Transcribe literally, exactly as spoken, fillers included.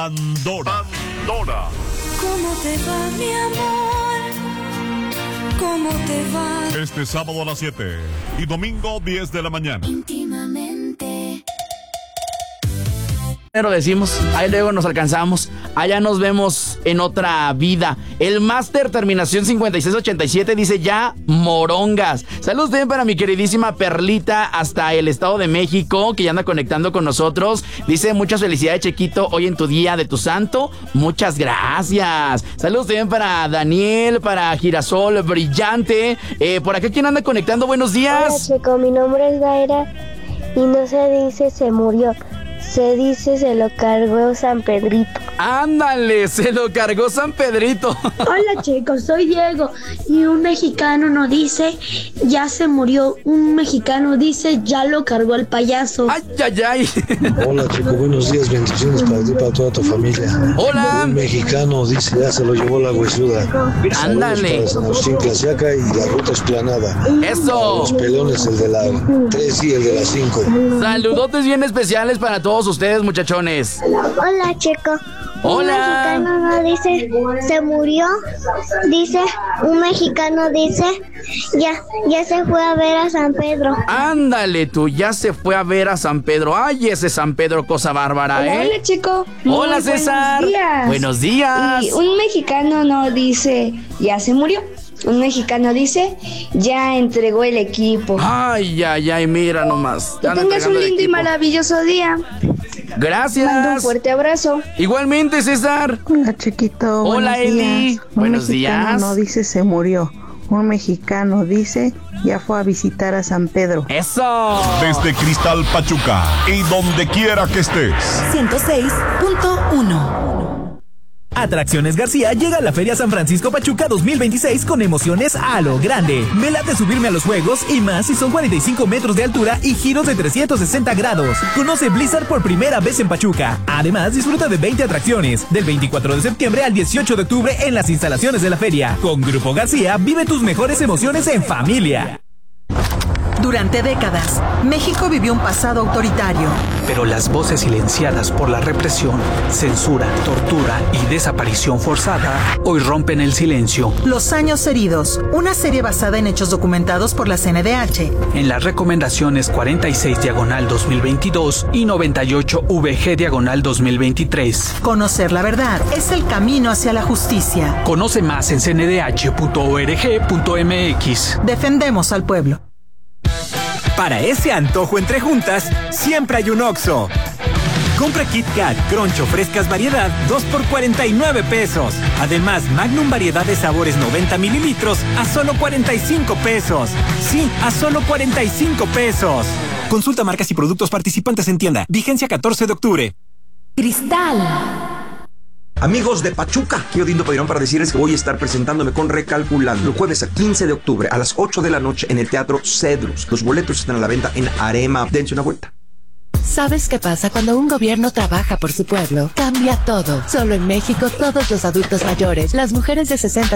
Pandora. Pandora. ¿Cómo te va, mi amor? ¿Cómo te va? Este sábado a las siete y domingo diez de la mañana. Íntimamente. Pero decimos, ahí luego nos alcanzamos, allá nos vemos en otra vida. El máster terminación cincuenta y seis ochenta y siete dice ya morongas. Saludos también para mi queridísima Perlita hasta el Estado de México, que ya anda conectando con nosotros. Dice muchas felicidades, Chequito, hoy en tu día de tu santo. Muchas gracias. Saludos también para Daniel, para Girasol Brillante. Eh, por acá, ¿quién anda conectando? Buenos días. Hola, Checo, mi nombre es Daira y no se dice se murió. Se dice se lo cargó San Pedrito. Ándale, se lo cargó San Pedrito. Hola chicos, soy Diego y un mexicano no dice ya se murió, un mexicano dice ya lo cargó el payaso. Ay, ay, ay. Hola chicos, buenos días, bendiciones para ti y para toda tu familia. Hola. Un mexicano dice ya se lo llevó la huesuda. Ándale. Para San Agustín Clasiaca y la ruta Explanada. Eso. Los pelones, el de la tres y el de la cinco. Saludotes bien especiales para todos ustedes, muchachones. Hola Checo. Hola. Un mexicano no dice se murió, dice, un mexicano dice ya, ya se fue a ver a San Pedro. Ándale tú, ya se fue a ver a San Pedro. Ay, ese San Pedro, cosa bárbara, Hola, ¿eh? hola chico. Hola, Muy César. Buenos días. Buenos días. Y un mexicano no dice ya se murió. Un mexicano dice ya entregó el equipo. Ay, ay, ay, mira nomás. Que tengas un lindo y maravilloso día. Gracias. Mando un fuerte abrazo. Igualmente, César. Hola, Chiquito. Hola, buenos Eli. días. Buenos Un mexicano días. no dice se murió. Un mexicano dice ya fue a visitar a San Pedro. Eso. Desde Cristal Pachuca y donde quiera que estés. ciento seis punto uno. Atracciones García llega a la Feria San Francisco Pachuca dos mil veintiséis con emociones a lo grande. Me late subirme a los juegos y más si son cuarenta y cinco metros de altura y giros de trescientos sesenta grados. Conoce Blizzard por primera vez en Pachuca. Además, disfruta de veinte atracciones del veinticuatro de septiembre al dieciocho de octubre en las instalaciones de la feria. Con Grupo García, vive tus mejores emociones en familia. Durante décadas, México vivió un pasado autoritario. Pero las voces silenciadas por la represión, censura, tortura y desaparición forzada hoy rompen el silencio. Los años heridos, una serie basada en hechos documentados por la C N D H. En las recomendaciones cuarenta y seis diagonal dos mil veintidós y noventa y ocho V G diagonal dos mil veintitrés. Conocer la verdad es el camino hacia la justicia. Conoce más en c n d h punto org punto m x. Defendemos al pueblo. Para ese antojo entre juntas, siempre hay un Oxxo. Compra Kit Kat, Crunch o frescas variedad, dos por cuarenta y nueve pesos. Además, Magnum variedad de sabores noventa mililitros a solo cuarenta y cinco pesos. Sí, a solo cuarenta y cinco pesos. Consulta marcas y productos participantes en tienda. Vigencia catorce de octubre. Cristal. Amigos de Pachuca, aquí Odindo Pedirón para decirles que voy a estar presentándome con Recalculando el jueves a quince de octubre a las ocho de la noche en el Teatro Cedrus. Los boletos están a la venta en Arema. Dense una vuelta. ¿Sabes qué pasa cuando un gobierno trabaja por su pueblo? Cambia todo. Solo en México, todos los adultos mayores, las mujeres de sesenta